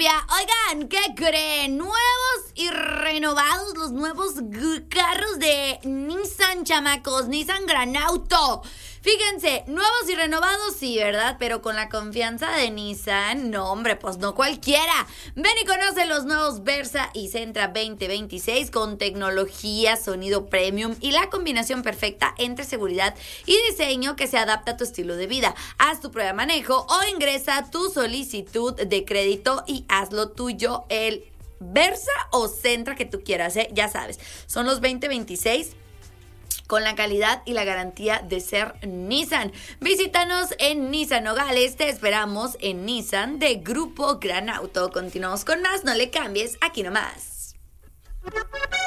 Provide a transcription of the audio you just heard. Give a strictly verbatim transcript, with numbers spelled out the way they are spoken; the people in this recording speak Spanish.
familia. Oigan, ¿qué creen? Nuevos y renovados los nuevos g- carros de Nissan, chamacos. Nissan Gran Auto. Fíjense, nuevos y renovados, sí, ¿verdad? Pero con la confianza de Nissan, no, hombre, pues no cualquiera. Ven y conoce los nuevos Versa y Sentra veinte veintiséis con tecnología, sonido premium y la combinación perfecta entre seguridad y diseño que se adapta a tu estilo de vida. Haz tu prueba de manejo o ingresa tu solicitud de crédito y hazlo tuyo el Versa o Sentra que tú quieras, ¿eh? Ya sabes, son los veinte veintiséis con la calidad y la garantía de ser Nissan. Visítanos en Nissan Nogales. Te esperamos en Nissan de Grupo Gran Auto. Continuamos con más. No le cambies. Aquí nomás.